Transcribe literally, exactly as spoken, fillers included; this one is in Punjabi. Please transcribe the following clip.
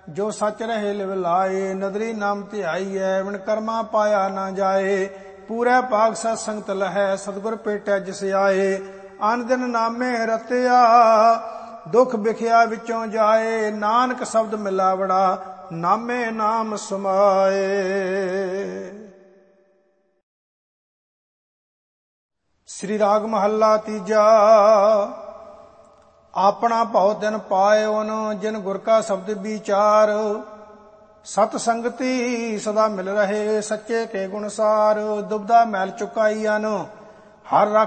ਜੋ ਸੱਚ ਰਹੇ ਲਿਵ ਲਾਏ। ਨਦਰੀ ਨਾਮ ਧਿਆਈਐ ਵਿਣ ਕਰਮਾ ਪਾਇਆ ਨਾ ਜਾਏ। ਪੂਰੇ ਭਾਗ ਸਤ ਸੰਗਤ ਲਹੈ ਸਤਿਗੁਰ ਭੇਟੈ ਜਿਸ ਆਏ। ਅਨ ਦਿਨ ਨਾਮੇ ਰਤਿਆ ਦੁਖ ਵਿਖਿਆ ਵਿੱਚੋਂ ਜਾਏ। ਨਾਨਕ ਸ਼ਬਦ ਮਿਲਾਵੜਾ ਨਾਮੇ ਨਾਮ ਸਮਾਏ। ਸ੍ਰੀ ਰਾਗ ਮਹੱਲਾ ਤੀਜਾ। ਆਪਣਾ ਭਉ ਤਿਨ ਪਾਇਓਨ ਜਿਨ ਗੁਰ ਕਾ ਸ਼ਬਦ ਵਿਚਾਰ। ਸਤ ਸੰਗਤੀ ਸਦਾ ਮਿਲ ਰਹੇ ਸੱਚੇ ਕੇ ਗੁਣ ਸਾਰ। ਦੁਬਦਾ ਮੈਲ ਚੁਕਾਈਅਨ ਹਰ